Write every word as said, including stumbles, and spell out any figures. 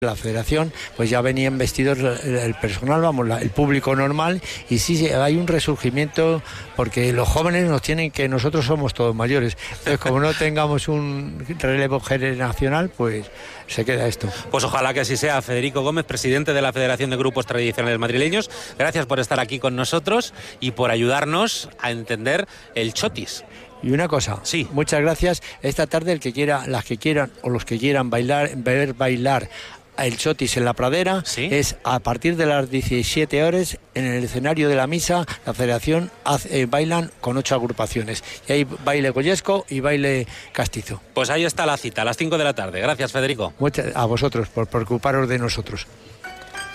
La federación, pues ya venían vestidos el personal, vamos, la, el público normal, y sí, hay un resurgimiento, porque los jóvenes nos tienen que, nosotros somos todos mayores, entonces como no tengamos un relevo generacional, pues se queda esto. Pues ojalá que así sea. Federico Gómez, presidente de la Federación de Grupos Tradicionales Madrileños, gracias por estar aquí con nosotros y por ayudarnos a entender el chotis. Y una cosa, sí, muchas gracias. Esta tarde el que quiera, las que quieran o los que quieran bailar, ver bailar el chotis en la pradera, ¿sí?, es a partir de las diecisiete horas en el escenario de la misa. La federación hace, eh, bailan con ocho agrupaciones y hay baile goyesco y baile castizo. Pues ahí está la cita, a las cinco de la tarde. Gracias, Federico. Muchas a vosotros por preocuparos de nosotros.